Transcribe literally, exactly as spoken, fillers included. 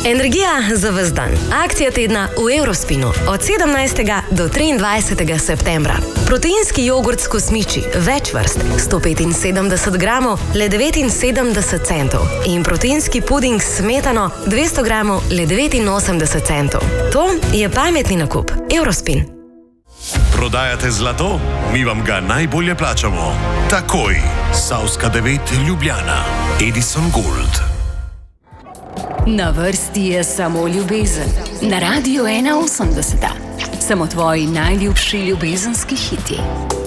Energija za ves dan. Akcija tedna v Eurospinu od sedemnajstega do triindvajsetega septembra. Proteinski jogurt s kosmiči, več vrst, sto petinsedemdeset gramov, le devetinsedemdeset centov. In proteinski puding s smetano, dvesto gramov, le devetinosemdeset centov. To je pametni nakup. Eurospin. Prodajate zlato? Mi vam ga najbolje plačamo. Takoj. Savska devet Ljubljana. Edison Gold. Na vrsti je samo ljubezen. Na Radiu ena osemdeset. Samo tvoji najljubši ljubezenski hiti.